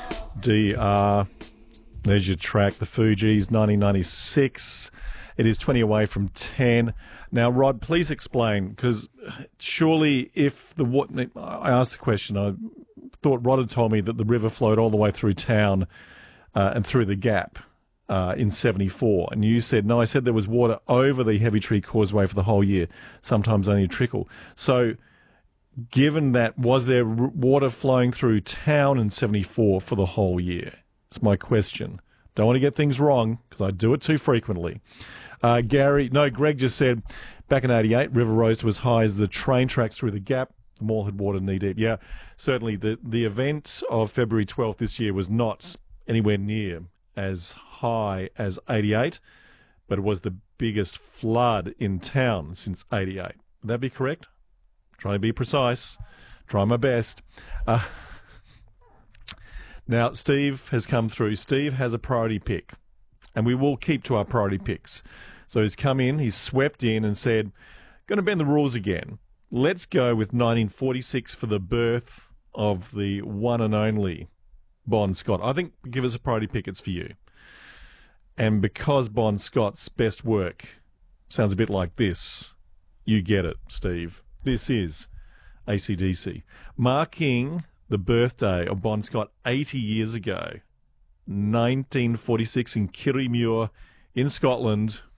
DR. There's your track, the Fugees, 1996. It is 20 away from 10. Now, Rod, please explain, because surely if I asked the question, I thought Rod had told me that the river flowed all the way through town and through the gap in 74. And you said, no, I said there was water over the Heavy Tree Causeway for the whole year, sometimes only a trickle. So given that, was there water flowing through town in 74 for the whole year? That's my question. Don't want to get things wrong because I do it too frequently. Greg just said back in 88, river rose to as high as the train tracks through the gap. The mall had water knee deep. Yeah, certainly the event of February 12th this year was not anywhere near as high as 88, but it was the biggest flood in town since 88. Would that be correct? Trying to be precise. Try my best. Now, Steve has come through. Steve has a priority pick, and we will keep to our priority picks. So he's come in, he's swept in and said, going to bend the rules again. Let's go with 1946 for the birth of the one and only Bon Scott. I think, give us a priority pick, it's for you. And because Bon Scott's best work sounds a bit like this, you get it, Steve. This is AC/DC, marking the birthday of Bon Scott 80 years ago, 1946 in Kirriemuir in Scotland.